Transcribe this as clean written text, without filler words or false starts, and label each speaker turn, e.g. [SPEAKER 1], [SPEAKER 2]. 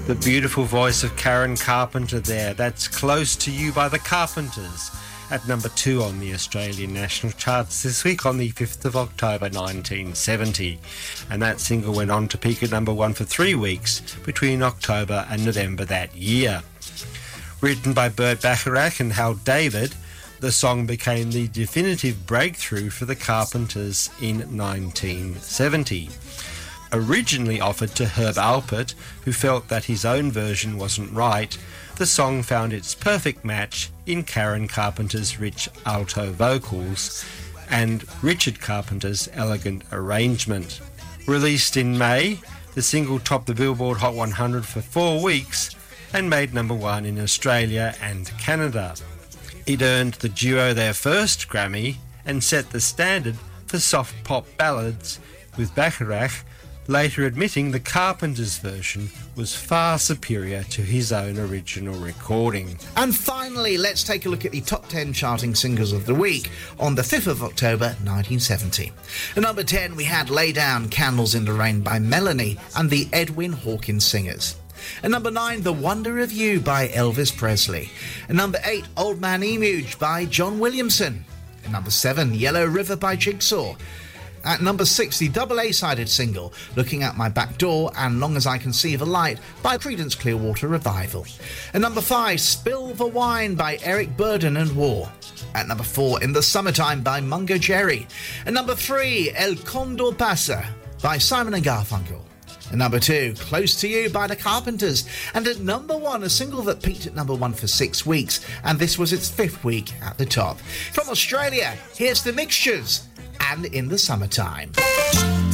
[SPEAKER 1] The beautiful voice of Karen Carpenter there. That's Close to You by the Carpenters, at number 2 on the Australian national charts this week on the 5th of October 1970. And that single went on to peak at number 1 for 3 weeks between October and November that year. Written by Burt Bacharach and Hal David, the song became the definitive breakthrough for the Carpenters in 1970. Originally offered to Herb Alpert, who felt that his own version wasn't right, the song found its perfect match in Karen Carpenter's rich alto vocals and Richard Carpenter's elegant arrangement. Released in May, the single topped the Billboard Hot 100 for 4 weeks and made number 1 in Australia and Canada. It earned the duo their first Grammy and set the standard for soft pop ballads, with Bacharach later admitting the Carpenters' version was far superior to his own original recording.
[SPEAKER 2] And finally, let's take a look at the top 10 charting singles of the week on the 5th of October 1970. At number 10, we had Lay Down Candles in the Rain by Melanie and the Edwin Hawkins Singers. At number 9, The Wonder of You by Elvis Presley. At number 8, Old Man Emuge by John Williamson. At number 7, Yellow River by Jigsaw. At number 6, the double A-sided single, Looking Out My Back Door and Long As I Can See the Light by Creedence Clearwater Revival. At number 5, Spill the Wine by Eric Burdon and War. At number 4, In the Summertime by Mungo Jerry. At number 3, El Condor Pasa by Simon & Garfunkel. At number 2, Close to You by the Carpenters. And at number 1, a single that peaked at number 1 for 6 weeks, and this was its 5th week at the top. From Australia, here's The Mixtures and In the Summertime.